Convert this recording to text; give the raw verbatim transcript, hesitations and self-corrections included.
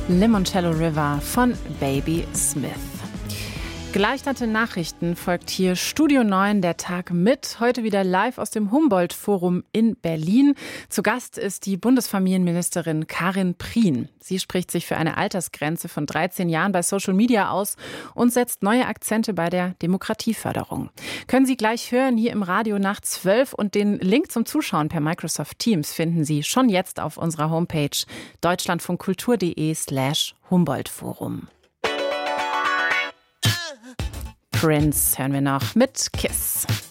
Limoncello River von Baby Smith. Geleiterte Nachrichten folgt hier Studio neun, der Tag mit. Heute wieder live aus dem Humboldt-Forum in Berlin. Zu Gast ist die Bundesfamilienministerin Karin Prien. Sie spricht sich für eine Altersgrenze von dreizehn Jahren bei Social Media aus und setzt neue Akzente bei der Demokratieförderung. Können Sie gleich hören hier im Radio nach zwölf, und den Link zum Zuschauen per Microsoft Teams finden Sie schon jetzt auf unserer Homepage deutschlandfunkkultur.de slash Humboldt-Forum. Prince hören wir noch mit Kiss.